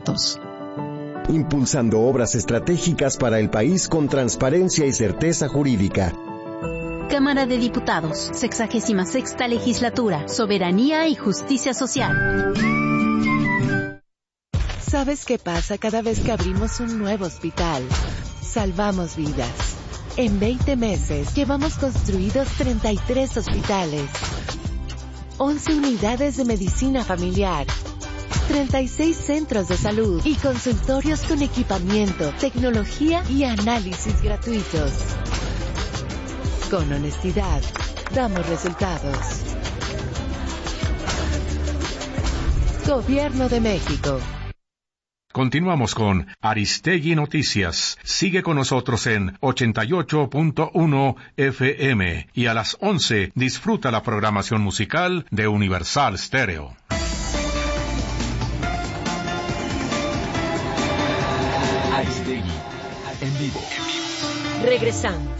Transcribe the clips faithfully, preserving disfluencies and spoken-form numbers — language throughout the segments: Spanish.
datos. Impulsando obras estratégicas para el país con transparencia y certeza jurídica. Cámara de Diputados, sexagésima sexta legislatura, soberanía y justicia social. ¿Sabes qué pasa cada vez que abrimos un nuevo hospital? Salvamos vidas. En veinte meses llevamos construidos treinta y tres hospitales, once unidades de medicina familiar, treinta y seis centros de salud y consultorios con equipamiento, tecnología y análisis gratuitos. Con honestidad, damos resultados. Gobierno de México. Continuamos con Aristegui Noticias. Sigue con nosotros en ochenta y ocho punto uno F M y a las once disfruta la programación musical de Universal Stereo. Aristegui en vivo. Regresamos.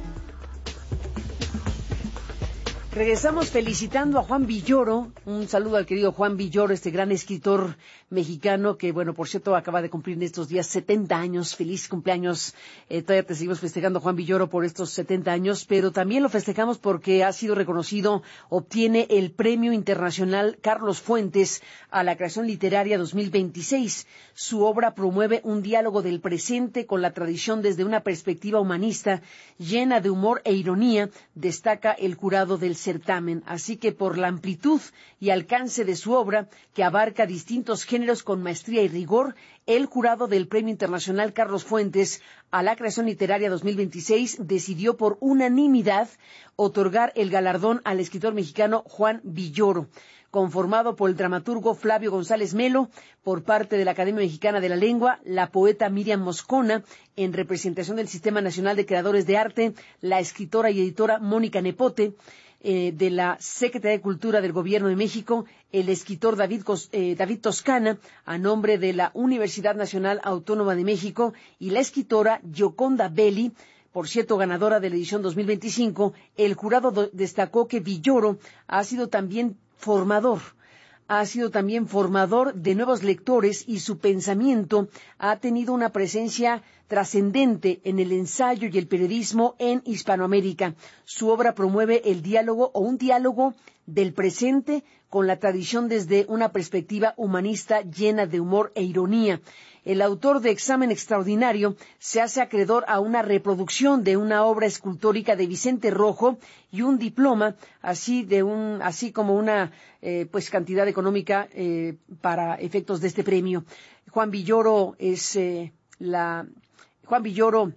Regresamos felicitando a Juan Villoro. Un saludo al querido Juan Villoro, este gran escritor mexicano que, bueno, por cierto, acaba de cumplir en estos días setenta años. Feliz cumpleaños. Eh, todavía te seguimos festejando, Juan Villoro, por estos setenta años, pero también lo festejamos porque ha sido reconocido, obtiene el Premio Internacional Carlos Fuentes a la Creación Literaria dos mil veintiséis. Su obra promueve un diálogo del presente con la tradición desde una perspectiva humanista, llena de humor e ironía, destaca el jurado del certamen. Así que por la amplitud y alcance de su obra, que abarca distintos géneros con maestría y rigor, el jurado del Premio Internacional Carlos Fuentes a la Creación Literaria dos mil veintiséis decidió por unanimidad otorgar el galardón al escritor mexicano Juan Villoro, conformado por el dramaturgo Flavio González Melo, por parte de la Academia Mexicana de la Lengua, la poeta Miriam Moscona, en representación del Sistema Nacional de Creadores de Arte, la escritora y editora Mónica Nepote, Eh, de la Secretaría de Cultura del Gobierno de México, el escritor David, eh, David Toscana, a nombre de la Universidad Nacional Autónoma de México, y la escritora Gioconda Belli, por cierto, ganadora de la edición dos mil veinticinco. El jurado do- destacó que Villoro ha sido también formador, ha sido también formador de nuevos lectores y su pensamiento ha tenido una presencia trascendente en el ensayo y el periodismo en Hispanoamérica. Su obra promueve el diálogo o un diálogo del presente con la tradición desde una perspectiva humanista llena de humor e ironía. El autor de Examen Extraordinario se hace acreedor a una reproducción de una obra escultórica de Vicente Rojo y un diploma, así de un, así como una eh, pues cantidad económica eh, para efectos de este premio. Juan Villoro es eh, la Juan Villoro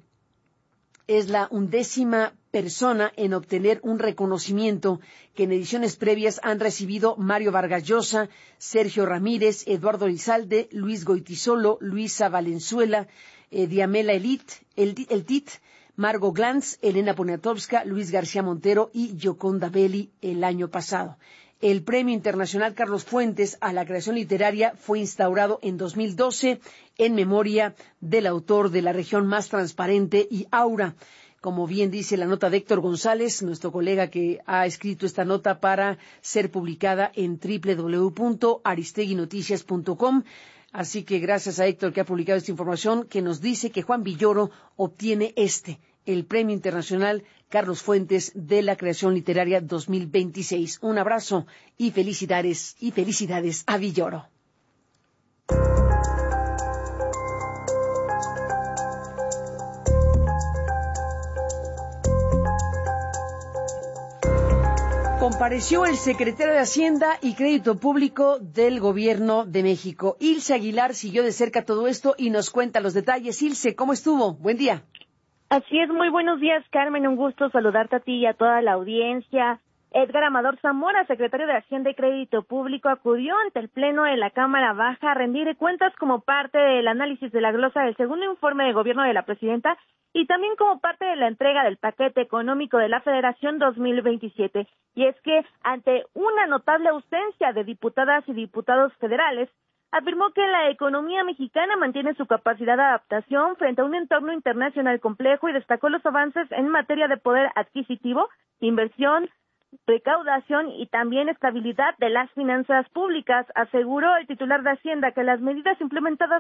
es la undécima persona en obtener un reconocimiento que en ediciones previas han recibido Mario Vargas Llosa, Sergio Ramírez, Eduardo Elizalde, Luis Goitisolo, Luisa Valenzuela, eh, Diamela Elit, El, El Tit, Margo Glantz, Elena Poniatowska, Luis García Montero y Gioconda Belli el año pasado. El Premio Internacional Carlos Fuentes a la Creación Literaria fue instaurado en dos mil doce en memoria del autor de La Región Más Transparente y Aura. Como bien dice la nota de Héctor González, nuestro colega que ha escrito esta nota para ser publicada en doble u doble u doble u punto aristegui noticias punto com. Así que gracias a Héctor que ha publicado esta información que nos dice que Juan Villoro obtiene este, el Premio Internacional Carlos Fuentes de la Creación Literaria dos mil veintiséis. Un abrazo y felicidades, y felicidades a Villoro. Compareció el secretario de Hacienda y Crédito Público del Gobierno de México. Ilse Aguilar siguió de cerca todo esto y nos cuenta los detalles. Ilse, ¿cómo estuvo? Buen día. Así es, muy buenos días, Carmen. Un gusto saludarte a ti y a toda la audiencia. Edgar Amador Zamora, secretario de Hacienda y Crédito Público, acudió ante el Pleno de la Cámara Baja a rendir cuentas como parte del análisis de la glosa del segundo informe de gobierno de la presidenta y también como parte de la entrega del paquete económico de la Federación dos mil veintisiete. Y es que, ante una notable ausencia de diputadas y diputados federales, afirmó que la economía mexicana mantiene su capacidad de adaptación frente a un entorno internacional complejo y destacó los avances en materia de poder adquisitivo, inversión, recaudación y también estabilidad de las finanzas públicas. Aseguró el titular de Hacienda que las medidas implementadas